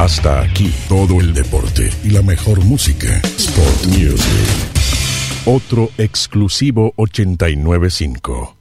Hasta aquí, todo el deporte y la mejor música. Sport Music. Otro exclusivo 89.5.